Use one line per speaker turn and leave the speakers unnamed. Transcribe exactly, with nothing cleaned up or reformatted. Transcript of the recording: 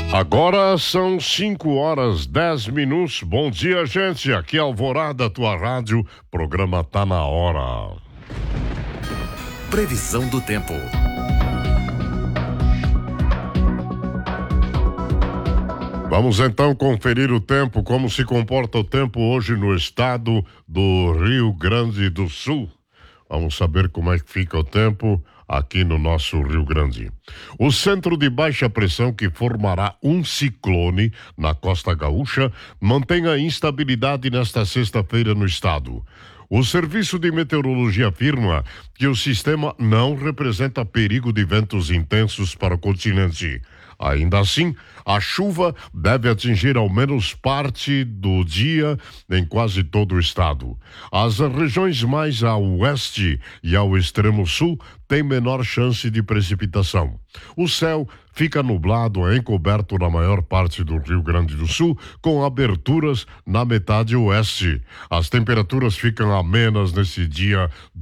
Agora são cinco horas dez minutos. Bom dia, gente. Aqui é Alvorada, tua rádio. Programa Tá na Hora.
Previsão do tempo.
Vamos então conferir o tempo, como se comporta o tempo hoje no estado do Rio Grande do Sul. Vamos saber como é que fica o tempo aqui no nosso Rio Grande. O centro de baixa pressão, que formará um ciclone na costa gaúcha, mantém a instabilidade nesta sexta-feira no estado. O Serviço de Meteorologia afirma que o sistema não representa perigo de ventos intensos para o continente. Ainda assim, a chuva deve atingir ao menos parte do dia em quase todo o estado. As regiões mais a oeste e ao extremo sul têm menor chance de precipitação. O céu fica nublado, encoberto na maior parte do Rio Grande do Sul, com aberturas na metade oeste. As temperaturas ficam amenas nesse dia